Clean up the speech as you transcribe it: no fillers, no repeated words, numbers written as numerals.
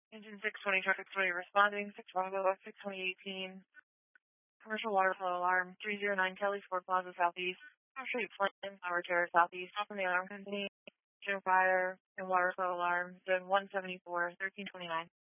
Engine 620, traffic 20 responding, 6 Bravo, 62018. Commercial water flow alarm, 309 Kelly Ford Plaza Southeast. Street Flint, Tower Terrace Southeast. From the alarm company, Jim Fire, and water flow alarm, zone 174, 1329.